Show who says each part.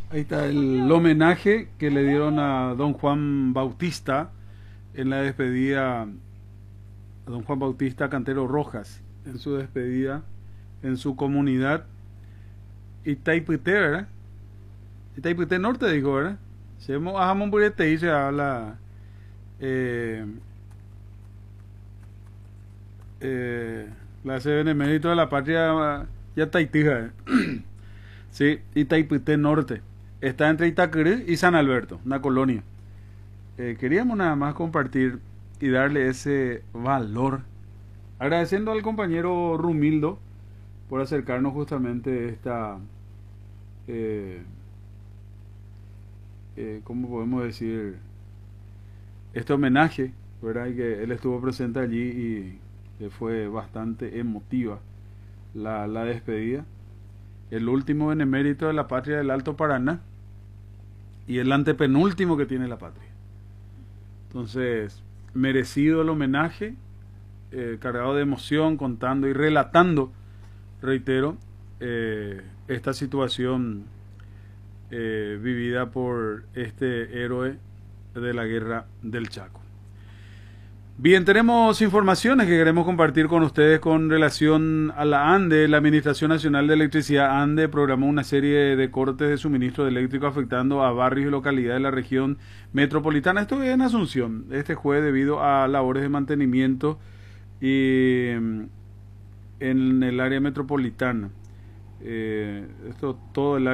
Speaker 1: Ahí está el homenaje que le dieron a don Juan Bautista en la despedida, a don Juan Bautista Cantero Rojas, en su despedida en su comunidad Itaipité, ¿verdad? Itaipité Norte, dijo, ¿verdad? Se bajamos por este y se habla eh, la hace benemérito de la patria ya Taitija, sí, Itaipité Norte. Está entre Itacurú y San Alberto, una colonia. Queríamos nada más compartir y darle ese valor. Agradeciendo al compañero Rumildo por acercarnos justamente eh, ¿cómo podemos decir? Este homenaje, ¿verdad? Y que él estuvo presente allí y fue bastante emotiva la despedida. El último benemérito de la patria del Alto Paraná y el antepenúltimo que tiene la patria. Entonces, merecido el homenaje, cargado de emoción, contando y relatando, reitero, esta situación vivida por este héroe de la guerra del Chaco. Bien, tenemos informaciones que queremos compartir con ustedes con relación a la ANDE. La Administración Nacional de Electricidad, ANDE, programó una serie de cortes de suministro eléctrico afectando a barrios y localidades de la región metropolitana. Esto es en Asunción, este jueves, debido a labores de mantenimiento y en el área metropolitana. Esto todo el